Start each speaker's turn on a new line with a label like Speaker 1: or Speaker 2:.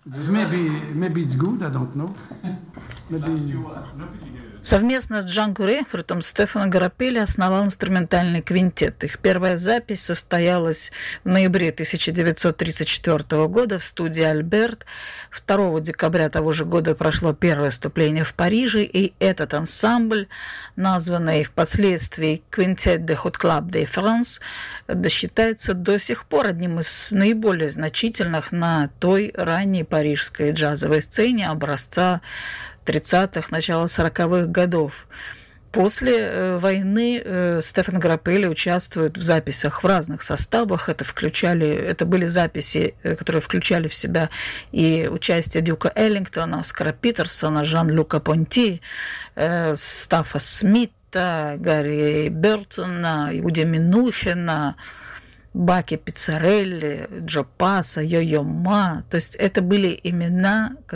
Speaker 1: Maybe it's good, I don't know.
Speaker 2: Совместно с Джанго Рейнхартом Стефано Граппелли основал инструментальный квинтет. Их первая запись состоялась в ноябре 1934 года в студии «Альберт». 2 декабря того же года прошло первое выступление в Париже, и этот ансамбль, названный впоследствии «Quintet de Hot Club de France», считается до сих пор одним из наиболее значительных на той ранней парижской джазовой сцене образца 30-х, начала 40-х годов. После войны Стефано Граппелли участвует в записях в разных составах. Это были записи, которые включали в себя и участие Дюка Эллингтона, Оскара Питерсона, Жан-Люка Понти, Стаффа Смита, Гарри Бертона, Уди Минухена, Баки Пиццарелли, Джо Паса, Йо-Йо Ма. То есть это были имена,